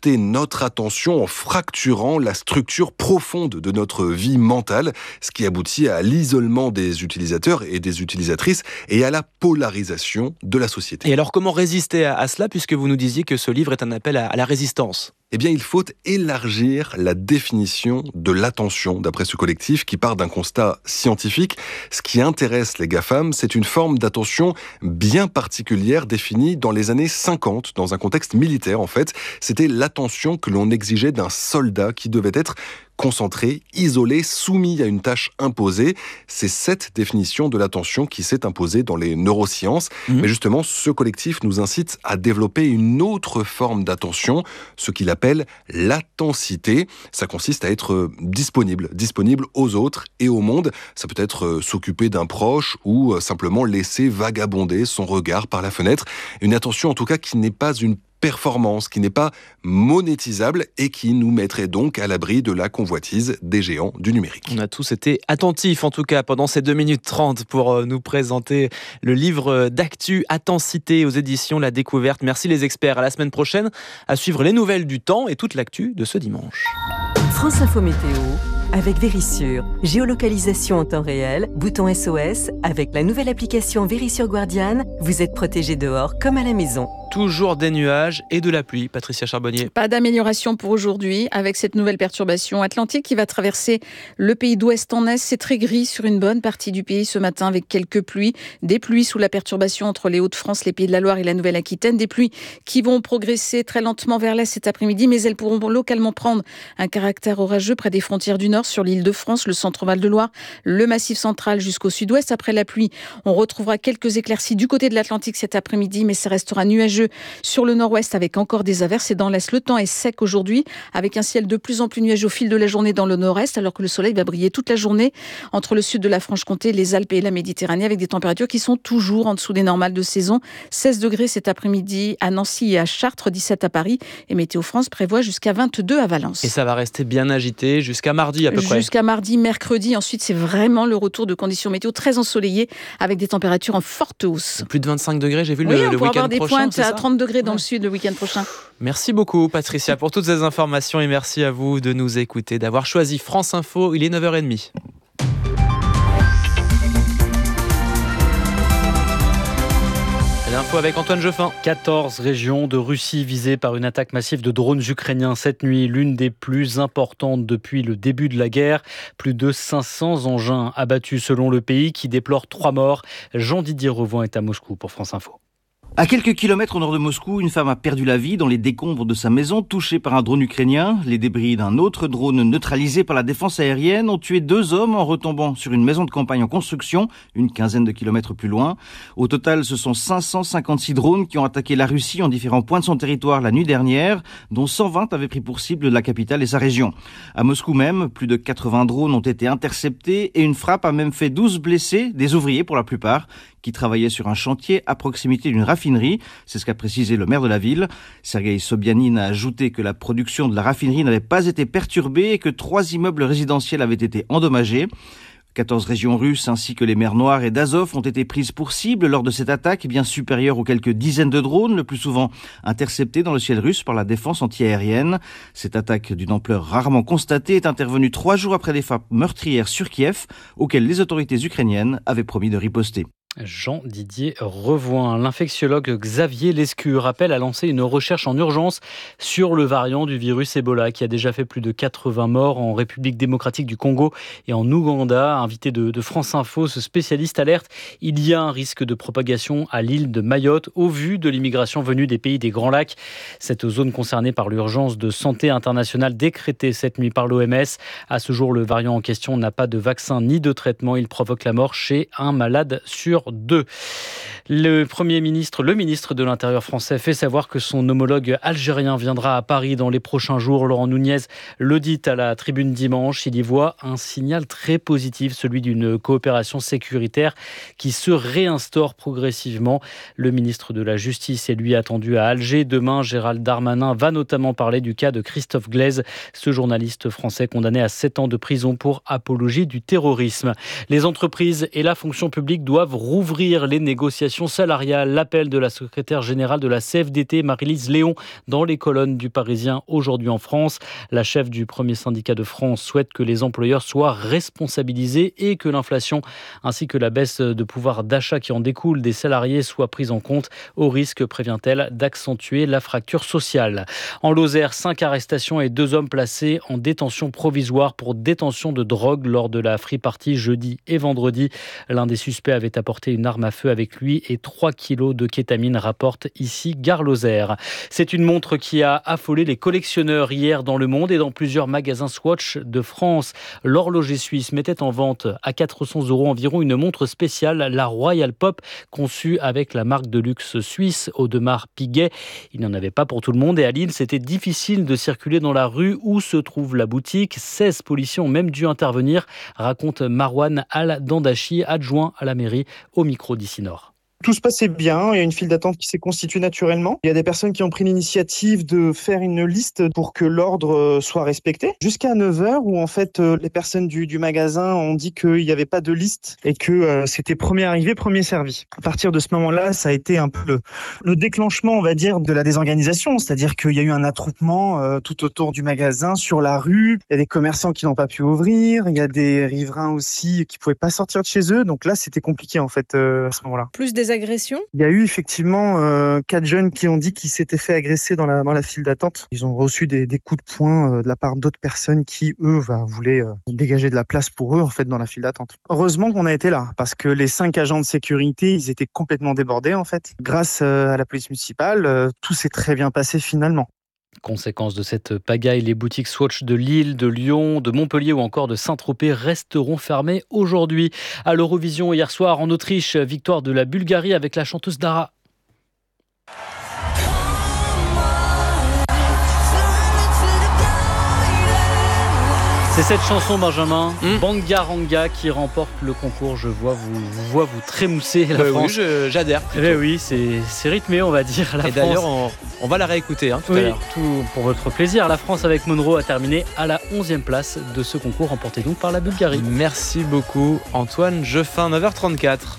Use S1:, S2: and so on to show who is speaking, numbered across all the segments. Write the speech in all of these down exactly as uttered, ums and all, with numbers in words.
S1: capter notre attention en fracturant la structure profonde de notre vie mentale, ce qui aboutit à l'isolement des utilisateurs et des utilisatrices et à la polarisation de la société.
S2: Et alors comment résister à, à cela, puisque vous nous disiez que ce livre est un appel à, à la résistance ?
S1: Eh bien, il faut élargir la définition de l'attention, d'après ce collectif, qui part d'un constat scientifique. Ce qui intéresse les GAFAM, c'est une forme d'attention bien particulière définie dans les années cinquante, dans un contexte militaire en fait. C'était l'attention que l'on exigeait d'un soldat qui devait être concentré, isolé, soumis à une tâche imposée. C'est cette définition de l'attention qui s'est imposée dans les neurosciences. Mmh. Mais justement, ce collectif nous incite à développer une autre forme d'attention, ce qu'il appelle l'attentité. Ça consiste à être disponible, disponible aux autres et au monde. Ça peut être s'occuper d'un proche ou simplement laisser vagabonder son regard par la fenêtre. Une attention en tout cas qui n'est pas une performance, qui n'est pas monétisable et qui nous mettrait donc à l'abri de la convoitise des géants du numérique.
S2: On a tous été attentifs en tout cas pendant ces deux minutes trente pour nous présenter le livre d'actu Attentité aux éditions La Découverte. Merci les experts, à la semaine prochaine à suivre les nouvelles du temps et toute l'actu de ce dimanche.
S3: France Info Météo avec Vérissure. Géolocalisation en temps réel, bouton S O S. Avec la nouvelle application Vérissure Guardian, vous êtes protégé dehors comme à la maison.
S2: Toujours des nuages et de la pluie. Patricia Charbonnier.
S4: Pas d'amélioration pour aujourd'hui avec cette nouvelle perturbation atlantique qui va traverser le pays d'ouest en est. C'est très gris sur une bonne partie du pays ce matin avec quelques pluies. Des pluies sous la perturbation entre les Hauts-de-France, les Pays de la Loire et la Nouvelle-Aquitaine. Des pluies qui vont progresser très lentement vers l'est cet après-midi, mais elles pourront localement prendre un caractère orageux près des frontières du nord sur l'Île-de-France, le centre-Val de Loire, le Massif central jusqu'au sud-ouest. Après la pluie, on retrouvera quelques éclaircies du côté de l'Atlantique cet après-midi, mais ça restera nuageux sur le nord-ouest avec encore des averses et dans l'est. Le temps est sec aujourd'hui avec un ciel de plus en plus nuageux au fil de la journée dans le nord-est alors que le soleil va briller toute la journée entre le sud de la Franche-Comté, les Alpes et la Méditerranée avec des températures qui sont toujours en dessous des normales de saison. seize degrés cet après-midi à Nancy et à Chartres, dix-sept à Paris et Météo France prévoit jusqu'à vingt-deux à Valence.
S2: Et ça va rester bien agité jusqu'à mardi à peu près.
S4: Jusqu'à mardi, mercredi. Ensuite, c'est vraiment le retour de conditions météo très ensoleillées avec des températures en forte hausse.
S2: Plus de vingt-cinq degrés, j'ai vu
S4: oui,
S2: le, le week-end prochain.
S4: Oui, on peut avoir des pointes à
S2: ça
S4: trente degrés dans ouais. le sud le week-end prochain.
S2: Merci beaucoup Patricia pour toutes ces informations et merci à vous de nous écouter, d'avoir choisi France Info. Il est neuf heures trente. L'info avec Antoine Geoffin.
S5: quatorze régions de Russie visées par une attaque massive de drones ukrainiens cette nuit, l'une des plus importantes depuis le début de la guerre. Plus de cinq cents engins abattus selon le pays qui déplore trois morts. Jean-Didier Revoin est à Moscou pour France Info.
S6: À quelques kilomètres au nord de Moscou, une femme a perdu la vie dans les décombres de sa maison, touchée par un drone ukrainien. Les débris d'un autre drone neutralisé par la défense aérienne ont tué deux hommes en retombant sur une maison de campagne en construction, une quinzaine de kilomètres plus loin. Au total, ce sont cinq cent cinquante-six drones qui ont attaqué la Russie en différents points de son territoire la nuit dernière, dont cent vingt avaient pris pour cible la capitale et sa région. À Moscou même, plus de quatre-vingts drones ont été interceptés et une frappe a même fait douze blessés, des ouvriers pour la plupart, qui travaillait sur un chantier à proximité d'une raffinerie. C'est ce qu'a précisé le maire de la ville. Sergueï Sobyanin a ajouté que la production de la raffinerie n'avait pas été perturbée et que trois immeubles résidentiels avaient été endommagés. quatorze régions russes ainsi que les mers Noires et d'Azov ont été prises pour cible lors de cette attaque bien supérieure aux quelques dizaines de drones, le plus souvent interceptés dans le ciel russe par la défense antiaérienne. Cette attaque d'une ampleur rarement constatée est intervenue trois jours après des frappes meurtrières sur Kiev, auxquelles les autorités ukrainiennes avaient promis de riposter.
S5: Jean-Didier Revoin. L'infectiologue Xavier Lescure appelle à lancer une recherche en urgence sur le variant du virus Ebola qui a déjà fait plus de quatre-vingts morts en République démocratique du Congo et en Ouganda. Invité de, de France Info, ce spécialiste alerte, il y a un risque de propagation à l'île de Mayotte au vu de l'immigration venue des pays des Grands Lacs. Cette zone concernée par l'urgence de santé internationale décrétée cette nuit par l'O M S. À ce jour, le variant en question n'a pas de vaccin ni de traitement. Il provoque la mort chez un malade sur deux. Le Premier ministre, le ministre de l'Intérieur français fait savoir que son homologue algérien viendra à Paris dans les prochains jours. Laurent Nunez le dit à la Tribune dimanche. Il y voit un signal très positif, celui d'une coopération sécuritaire qui se réinstaure progressivement. Le ministre de la Justice est lui attendu à Alger. Demain, Gérald Darmanin va notamment parler du cas de Christophe Glaise, ce journaliste français condamné à sept ans de prison pour apologie du terrorisme. Les entreprises et la fonction publique doivent rouvrir les négociations salariales. L'appel de la secrétaire générale de la C F D T, Marie-Lise Léon, dans les colonnes du Parisien aujourd'hui en France. La chef du premier syndicat de France souhaite que les employeurs soient responsabilisés et que l'inflation ainsi que la baisse de pouvoir d'achat qui en découle des salariés soient prises en compte, au risque, prévient-elle, d'accentuer la fracture sociale. En Lozère, cinq arrestations et deux hommes placés en détention provisoire pour détention de drogue lors de la free party jeudi et vendredi. L'un des suspects avait apporté une arme à feu avec lui et trois kilos de kétamine, rapporte ici Gare Lozère. C'est une montre qui a affolé les collectionneurs hier dans Le Monde et dans plusieurs magasins Swatch de France. L'horloger suisse mettait en vente à quatre cents euros environ une montre spéciale, la Royal Pop, conçue avec la marque de luxe suisse Audemars Piguet. Il n'y en avait pas pour tout le monde et à Lille, c'était difficile de circuler dans la rue où se trouve la boutique. seize policiers ont même dû intervenir, raconte Marwan Al-Dandachi, adjoint à la mairie, au micro d'Ici Nord.
S7: Tout se passait bien, il y a une file d'attente qui s'est constituée naturellement. Il y a des personnes qui ont pris l'initiative de faire une liste pour que l'ordre soit respecté. Jusqu'à neuf heures où en fait les personnes du, du magasin ont dit qu'il n'y avait pas de liste et que euh, c'était premier arrivé, premier servi. À partir de ce moment-là, ça a été un peu le, le déclenchement, on va dire, de la désorganisation. C'est-à-dire qu'il y a eu un attroupement euh, tout autour du magasin, sur la rue. Il y a des commerçants qui n'ont pas pu ouvrir. Il y a des riverains aussi qui ne pouvaient pas sortir de chez eux. Donc là, c'était compliqué en fait euh, à ce moment-là.
S4: Plus des agressions ?
S7: Il y a eu effectivement euh, quatre jeunes qui ont dit qu'ils s'étaient fait agresser dans la, dans la file d'attente. Ils ont reçu des, des coups de poing euh, de la part d'autres personnes qui, eux, bah, voulaient euh, dégager de la place pour eux en fait dans la file d'attente. Heureusement qu'on a été là parce que les cinq agents de sécurité, ils étaient complètement débordés en fait. Grâce euh, à la police municipale, euh, tout s'est très bien passé finalement.
S5: Conséquence de cette pagaille, les boutiques Swatch de Lille, de Lyon, de Montpellier ou encore de Saint-Tropez resteront fermées aujourd'hui. À l'Eurovision hier soir en Autriche, victoire de la Bulgarie avec la chanteuse Dara. C'est cette chanson, Benjamin, mmh. Bangaranga, qui remporte le concours. Je vois vous, vous vois vous trémousser la
S2: euh,
S5: France.
S2: Oui, je, j'adhère.
S5: Eh oui, c'est, c'est rythmé, on va dire. La
S2: Et
S5: France.
S2: d'ailleurs, on, on va la réécouter hein, tout
S5: oui,
S2: à l'heure.
S5: Tout pour votre plaisir. La France avec Monroe a terminé à la onzième place de ce concours, remporté donc par la Bulgarie.
S2: Merci beaucoup, Antoine Jeffin, neuf heures trente-quatre.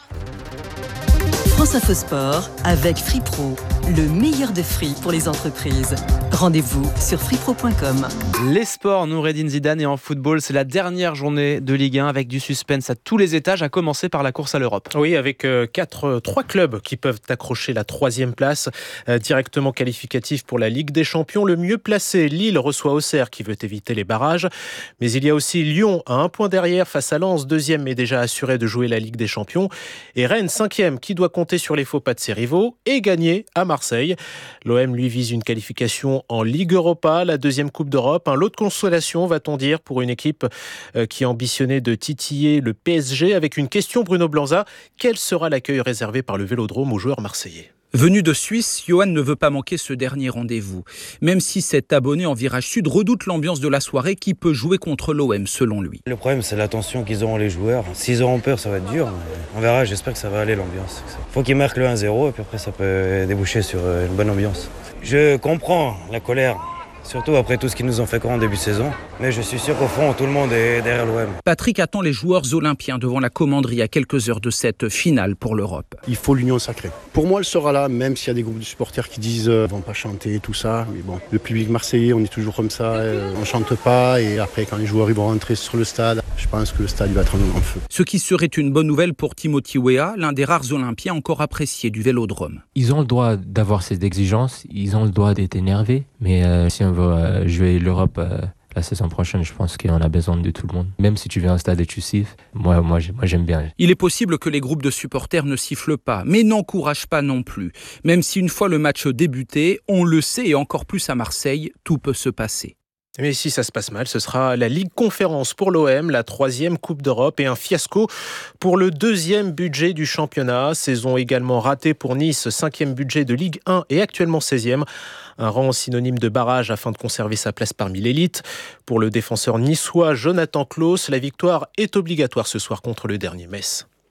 S3: France Info Sport avec Free Pro, le meilleur de free pour les entreprises. Rendez-vous sur free pro point com.
S2: Les sports, Noureddine Zidane, et en football, c'est la dernière journée de Ligue un avec du suspense à tous les étages, à commencer par la course à l'Europe.
S8: Oui, avec euh, quatre, trois clubs qui peuvent accrocher la troisième place, euh, directement qualificatif pour la Ligue des Champions. Le mieux placé, Lille, reçoit Auxerre qui veut éviter les barrages. Mais il y a aussi Lyon à un point derrière face à Lens, deuxième mais déjà assuré de jouer la Ligue des Champions. Et Rennes, cinquième, qui doit compter sur les faux pas de ses rivaux et gagner à Marseille. L'O M lui vise une qualification en Ligue Europa, la deuxième Coupe d'Europe. Un lot de consolation, va-t-on dire, pour une équipe qui ambitionnait de titiller le P S G. Avec une question, Bruno Blanza, quel sera l'accueil réservé par le Vélodrome aux joueurs marseillais ?
S9: Venu de Suisse, Johan ne veut pas manquer ce dernier rendez-vous. Même si cet abonné en virage sud redoute l'ambiance de la soirée qui peut jouer contre l'O M selon lui.
S10: Le problème, c'est l'attention qu'ils auront les joueurs. S'ils auront peur, ça va être dur. Mais on verra, j'espère que ça va aller l'ambiance. Il faut qu'ils marquent le un zéro et puis après ça peut déboucher sur une bonne ambiance. Je comprends la colère. Surtout après tout ce qu'ils nous ont fait croire en début de saison. Mais je suis sûr qu'au fond, tout le monde est derrière l'O M.
S9: Patrick attend les joueurs olympiens devant la commanderie à quelques heures de cette finale pour l'Europe.
S11: Il faut l'union sacrée. Pour moi, elle sera là, même s'il y a des groupes de supporters qui disent euh, « vont pas chanter », tout ça. Mais bon, le public marseillais, on est toujours comme ça, euh, on chante pas. Et après, quand les joueurs ils vont rentrer sur le stade, je pense que le stade il va être en feu.
S9: Ce qui serait une bonne nouvelle pour Timothy Weah, l'un des rares olympiens encore appréciés du Vélodrome.
S12: Ils ont le droit d'avoir ces exigences, ils ont le droit d'être énervés. Mais euh, si on veut euh, jouer l'Europe euh, la saison prochaine, je pense qu'on a besoin de tout le monde. Même si tu viens au stade et tu siffles, moi, moi, moi j'aime bien.
S9: Il est possible que les groupes de supporters ne sifflent pas, mais n'encouragent pas non plus. Même si une fois le match débuté, on le sait et encore plus à Marseille, tout peut se passer.
S8: Mais si ça se passe mal, ce sera la Ligue Conférence pour l'O M, la troisième Coupe d'Europe et un fiasco pour le deuxième budget du championnat. Saison également ratée pour Nice, cinquième budget de Ligue un et actuellement seizième. Un rang synonyme de barrage afin de conserver sa place parmi l'élite. Pour le défenseur niçois Jonathan Klaus, la victoire est obligatoire ce soir contre le dernier Metz.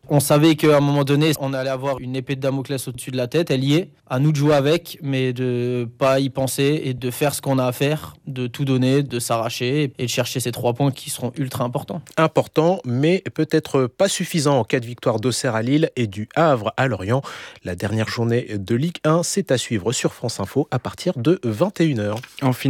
S13: On savait qu'à un moment donné, on allait avoir une épée de Damoclès au-dessus de la tête. Elle y est. À nous de jouer avec, mais de pas y penser et de faire ce qu'on a à faire, de tout donner, de s'arracher et de chercher ces trois points qui seront ultra importants.
S8: Important, mais peut-être pas suffisant en cas de victoire d'Auxerre à Lille et du Havre à Lorient. La dernière journée de Ligue un, c'est à suivre sur France Info à partir de vingt et une heures.
S2: En finale,